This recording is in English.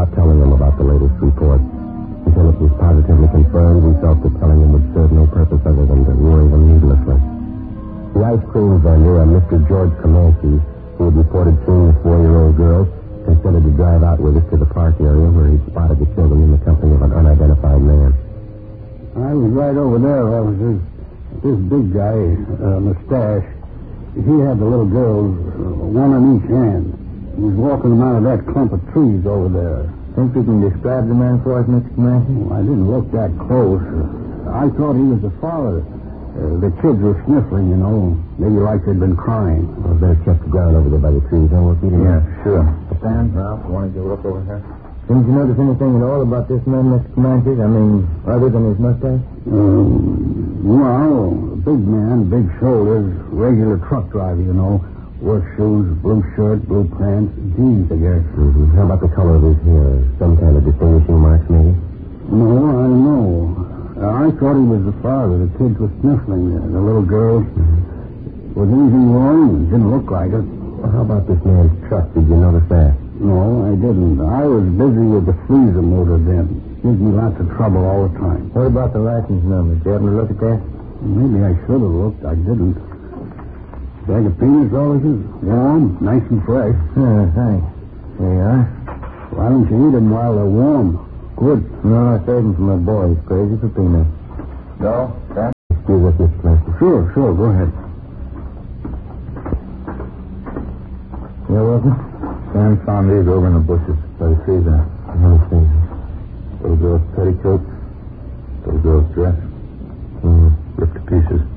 not telling him about the latest report. Until it was positively confirmed, we felt that telling him would serve no purpose other than to worry them needlessly. The ice cream vendor, a Mr. George Comanche, who had reported seeing the 4-year-old girl, consented to drive out with us to the park area where he spotted the children in the company of an unidentified man. I was right over there, officers. This big guy, mustache, he had the little girls, one in each hand. He was walking them out of that clump of trees over there. Think you can describe the man for us, Mr. Comanche? I didn't look that close. I thought he was the father. The kids were sniffling, maybe like they'd been crying. Well, better check the ground over there by the trees, huh? We'll keep him. Yeah, sure. Stan, Ralph, want to go look over here? Didn't you notice anything at all about this man, Mr. Comanche? I mean, other than his mustache? Well, big man, big shoulders, regular truck driver, Work shoes, blue shirt, blue pants, jeans, I guess. Mm-hmm. How about the color of his hair? Some kind of distinguishing marks, maybe? No, I don't know. I thought he was the father. The kids were sniffling there. The little girl. Mm-hmm. Was anything wrong? It didn't look like it. Well, how about this man's truck? Did you notice that? No, I didn't. I was busy with the freezer motor then. Gives me lots of trouble all the time. What about the license number? Did you happen to look at that? Maybe I should have looked. I didn't. Bag of peanuts, officers? Warm, nice and fresh. Thanks. There you are. Why don't you eat them while they're warm? Good. No, I saved them for my boy. He's crazy for peanuts. No? That? Excuse us, Mr. Clancy. Sure. Go ahead. Yeah, Wilson? Sam found these over in the bushes by the trees there. Let me see. Little girl's petticoat. Little girl's dress. Ripped to pieces.